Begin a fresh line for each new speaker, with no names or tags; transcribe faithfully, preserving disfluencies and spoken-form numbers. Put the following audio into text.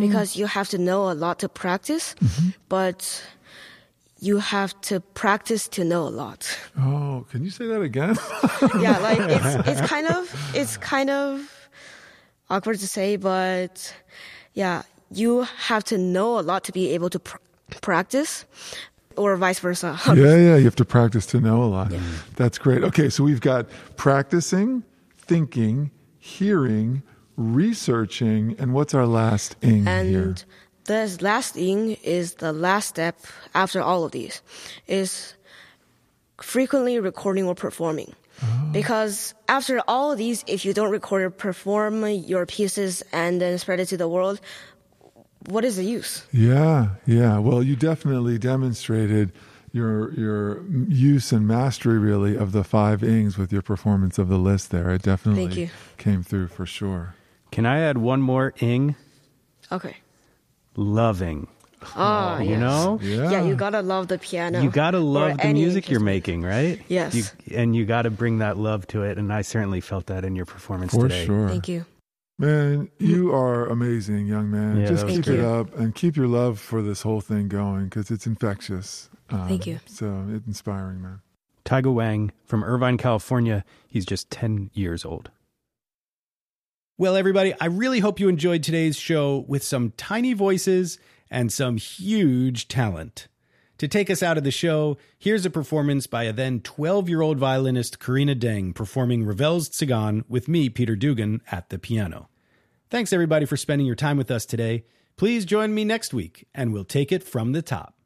because you have to know a lot to practice, mm-hmm. but you have to practice to know a lot.
Oh, can you say that again?
Yeah, like it's it's kind of it's kind of awkward to say, but yeah, you have to know a lot to be able to pr- practice, or vice versa.
Yeah, yeah, you have to practice to know a lot. Yeah. That's great. Okay, so we've got practicing, thinking, hearing, researching, and what's our last ing
and
here?
The last ing is the last step after all of these, is frequently recording or performing. Oh. Because after all of these, if you don't record or perform your pieces and then spread it to the world, what is the use?
Yeah, yeah. Well, you definitely demonstrated your your use and mastery, really, of the five ings with your performance of the list there. It definitely
Thank you.
Came through for sure.
Can I add one more ing?
Okay.
Loving.
Oh,
you
yes.
know?
Yeah. yeah, you gotta love the piano.
You gotta love the music you're making, right?
Yes.
You, and you gotta bring that love to it, and I certainly felt that in your performance
for
today.
For sure.
Thank you.
Man, you are amazing, young man.
Yeah,
Just keep it
you.
up and keep your love for this whole thing going because it's infectious. Um,
Thank you.
So it's inspiring, man.
Taiga Wang from Irvine, California. He's just ten years old. Well, everybody, I really hope you enjoyed today's show with some tiny voices and some huge talent. To take us out of the show, here's a performance by a then twelve-year-old violinist Karina Deng performing Ravel's Tsagaan with me, Peter Dugan, at the piano. Thanks, everybody, for spending your time with us today. Please join me next week, and we'll take it from the top.